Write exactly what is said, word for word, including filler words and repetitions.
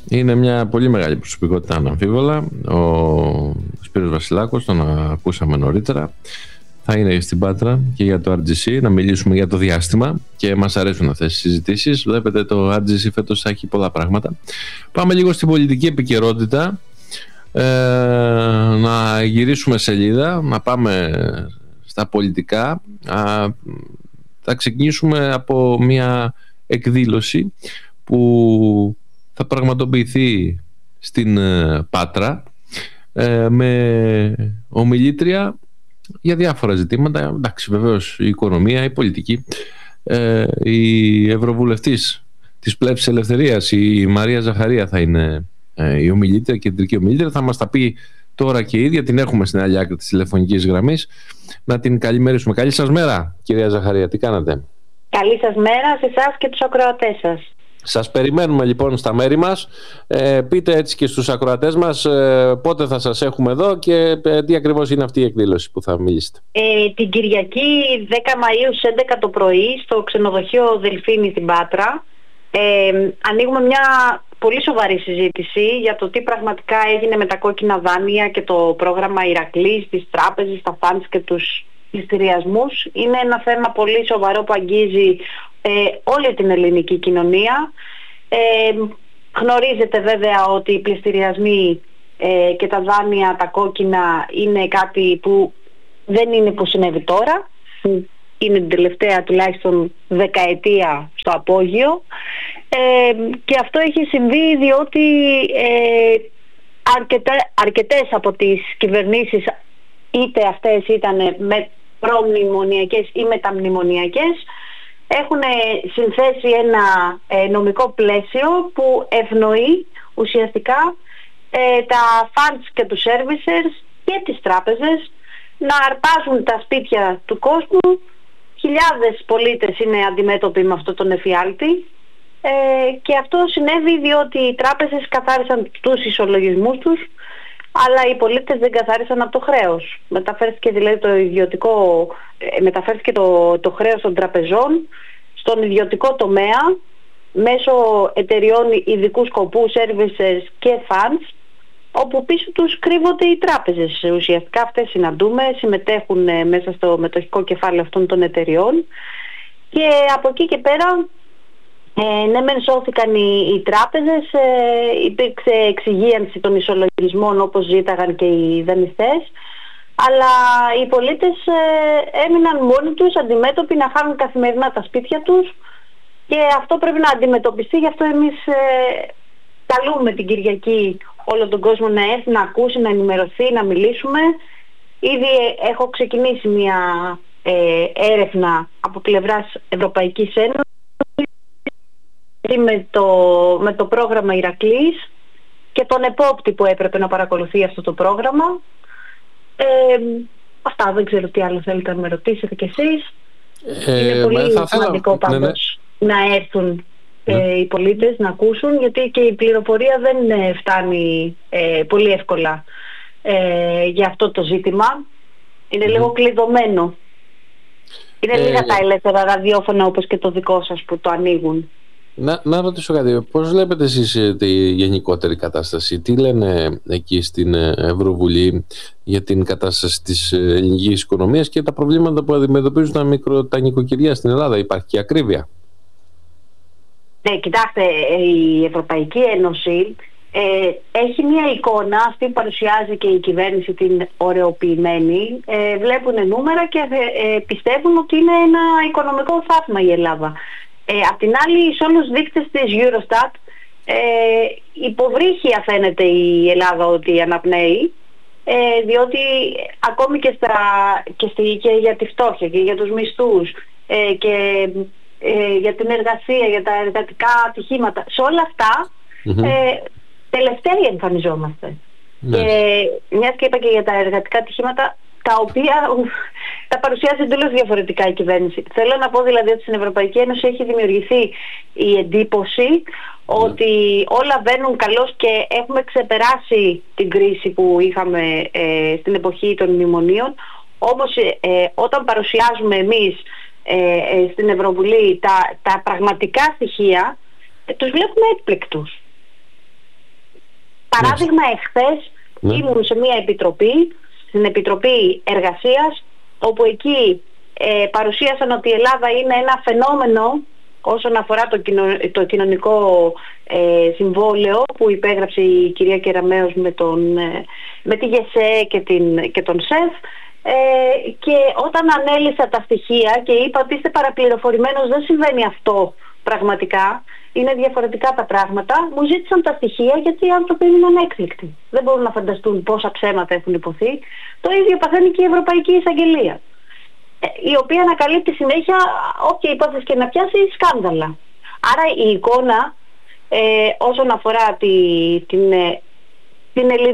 Είναι μια πολύ μεγάλη προσωπικότητα αναμφίβολα. Ο Σπύρος Βασιλάκος, τον ακούσαμε νωρίτερα. Θα είναι στην Πάτρα και για το αρ τζι σι, να μιλήσουμε για το διάστημα και μας αρέσουν αυτές οι συζητήσεις. Βλέπετε, το αρ τζι σι φέτος θα έχει πολλά πράγματα. Πάμε λίγο στην πολιτική επικαιρότητα, ε, να γυρίσουμε σελίδα, να πάμε στα πολιτικά. Α, θα ξεκινήσουμε από μια εκδήλωση που θα πραγματοποιηθεί στην Πάτρα, ε, με ομιλήτρια για διάφορα ζητήματα. Εντάξει, βεβαίως η οικονομία, η πολιτική. Ε, η Ευρωβουλευτής της Πλεύσης Ελευθερίας, η Μαρία Ζαχαρία, θα είναι ε, η ομιλήτρια, κεντρική ομιλήτρια. Θα μας τα πει τώρα και η ίδια. Την έχουμε στην άλλη άκρη της τηλεφωνικής γραμμής. Να την καλημερίσουμε. Καλή σας μέρα, κυρία Ζαχαρία. Τι κάνατε? Καλή σας μέρα σε εσάς και τους ακροατές σας. Σας περιμένουμε λοιπόν στα μέρη μας. Ε, πείτε έτσι και στους ακροατές μας ε, πότε θα σας έχουμε εδώ και ε, τι ακριβώς είναι αυτή η εκδήλωση που θα μιλήσετε. Ε, την Κυριακή δέκα Μαΐου στις έντεκα το πρωί στο ξενοδοχείο Δελφίνη στην Πάτρα ε, ανοίγουμε μια πολύ σοβαρή συζήτηση για το τι πραγματικά έγινε με τα κόκκινα δάνεια και το πρόγραμμα Ηρακλής, τις τράπεζες, τα funds και τους πληστηριασμούς. Είναι ένα θέμα πολύ σοβαρό που αγγίζει ε, όλη την ελληνική κοινωνία. Ε, γνωρίζετε βέβαια ότι οι πληστηριασμοί ε, και τα δάνεια, τα κόκκινα, είναι κάτι που δεν είναι που συνέβη τώρα. Είναι την τελευταία τουλάχιστον δεκαετία στο απόγειο. Ε, και αυτό έχει συμβεί διότι ε, αρκετά, αρκετές από τις κυβερνήσεις, είτε αυτές ήταν με προμνημονιακές ή μεταμνημονιακές, έχουν συνθέσει ένα ε, νομικό πλαίσιο που ευνοεί ουσιαστικά ε, τα funds και τους servicers και τις τράπεζες να αρπάζουν τα σπίτια του κόσμου. Χιλιάδες πολίτες είναι αντιμέτωποι με αυτό τον εφιάλτη ε, και αυτό συνέβη διότι οι τράπεζες καθάρισαν τους ισολογισμούς τους, αλλά οι πολίτες δεν καθάρισαν από το χρέος. Μεταφέρθηκε δηλαδή το ιδιωτικό, μεταφέρθηκε το, το χρέος των τραπεζών στον ιδιωτικό τομέα μέσω εταιριών ειδικού σκοπού, services και funds, όπου πίσω τους κρύβονται οι τράπεζες. Ουσιαστικά αυτές συναντούμε, συμμετέχουν μέσα στο μετοχικό κεφάλαιο αυτών των εταιριών και από εκεί και πέρα Ε, ναι, μεν σώθηκαν οι, οι τράπεζες, ε, υπήρξε εξυγίανση των ισολογισμών όπως ζήταγαν και οι δανειστές, αλλά οι πολίτες ε, έμειναν μόνοι τους, αντιμέτωποι να χάνουν καθημερινά τα σπίτια τους και αυτό πρέπει να αντιμετωπιστεί. Γι' αυτό εμείς ε, καλούμε την Κυριακή όλο τον κόσμο να έρθει, να ακούσει, να ενημερωθεί, να μιλήσουμε. Ήδη έχω ξεκινήσει μια ε, έρευνα από πλευράς Ευρωπαϊκής Ένωσης με το, με το πρόγραμμα Ηρακλής και τον επόπτη που έπρεπε να παρακολουθεί αυτό το πρόγραμμα. Ε, αυτά, δεν ξέρω τι άλλο θέλετε να με ρωτήσετε κι εσείς. Ε, Είναι πολύ θα σημαντικό θέλω... πάντως ναι, ναι. να έρθουν ε, ναι. οι πολίτες να ακούσουν, γιατί και η πληροφορία δεν φτάνει ε, πολύ εύκολα ε, για αυτό το ζήτημα. Είναι mm. λίγο κλειδωμένο. Είναι ε, λίγα τα ελεύθερα ραδιόφωνα όπως και το δικό σας που το ανοίγουν. Να, να ρωτήσω κάτι, πώς βλέπετε εσείς τη γενικότερη κατάσταση, τι λένε εκεί στην Ευρωβουλή για την κατάσταση της ελληνικής οικονομίας και τα προβλήματα που αντιμετωπίζουν τα, μικρο, τα νοικοκυριά στην Ελλάδα? Υπάρχει και ακρίβεια? Ναι, κοιτάξτε, η Ευρωπαϊκή Ένωση ε, έχει μια εικόνα, αυτή που παρουσιάζει και η κυβέρνηση την ωρεοποιημένη, ε, βλέπουν νούμερα και ε, πιστεύουν ότι είναι ένα οικονομικό θαύμα η Ελλάδα. Ε, απ' την άλλη, σε όλους τους δείκτες της Eurostat ε, υποβρύχια φαίνεται η Ελλάδα ότι αναπνέει, ε, διότι ακόμη και, στα, και, στη, και για τη φτώχεια και για τους μισθούς ε, και ε, για την εργασία, για τα εργατικά ατυχήματα, σε όλα αυτά mm-hmm. ε, τελευταίοι εμφανιζόμαστε. Mm-hmm. Και μιας και είπα και για τα εργατικά ατυχήματα, τα οποία τα παρουσιάζει εντελώς διαφορετικά η κυβέρνηση. Θέλω να πω δηλαδή ότι στην Ευρωπαϊκή Ένωση έχει δημιουργηθεί η εντύπωση mm. ότι όλα βαίνουν καλώς και έχουμε ξεπεράσει την κρίση που είχαμε ε, στην εποχή των μνημονίων. Όμως ε, όταν παρουσιάζουμε εμείς ε, ε, στην Ευρωβουλή τα, τα πραγματικά στοιχεία, ε, τους βλέπουμε έκπληκτους. παράδειγμα, εχθές ναι. ήμουν σε μια επιτροπή, στην Επιτροπή Εργασίας, όπου εκεί ε, παρουσίασαν ότι η Ελλάδα είναι ένα φαινόμενο όσον αφορά το, κοινο, το κοινωνικό ε, συμβόλαιο που υπέγραψε η κυρία Κεραμέως με, τον, ε, με τη ΓΕΣΕ και, την, και τον ΣΕΦ. Ε, και όταν ανέλησα τα στοιχεία και είπα ότι είστε παραπληροφορημένος, δεν συμβαίνει αυτό πραγματικά, είναι διαφορετικά τα πράγματα, μου ζήτησαν τα στοιχεία γιατί οι άνθρωποι είναι ανέκπληκτοι. Δεν μπορούν να φανταστούν πόσα ψέματα έχουν υποθεί. Το ίδιο παθαίνει και η Ευρωπαϊκή Εισαγγελία, η οποία ανακαλύπτει συνέχεια όποια υπόθεση και να πιάσει σκάνδαλα. Άρα η εικόνα ε, όσον αφορά τη, την, την ελληνική